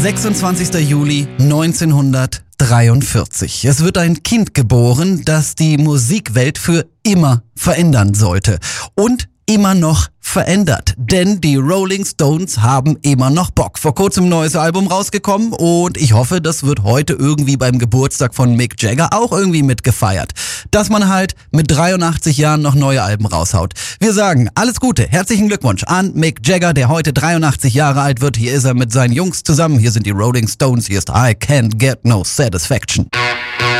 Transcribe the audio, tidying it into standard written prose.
26. Juli 1943. Es wird ein Kind geboren, das die Musikwelt für immer verändern sollte. Und immer noch verändert. Denn die Rolling Stones haben immer noch Bock. Vor kurzem ein neues Album rausgekommen und ich hoffe, das wird heute irgendwie beim Geburtstag von Mick Jagger auch irgendwie mitgefeiert. Dass man halt mit 83 Jahren noch neue Alben raushaut. Wir sagen alles Gute, herzlichen Glückwunsch an Mick Jagger, der heute 83 Jahre alt wird. Hier ist er mit seinen Jungs zusammen. Hier sind die Rolling Stones. Hier ist I Can't Get No Satisfaction.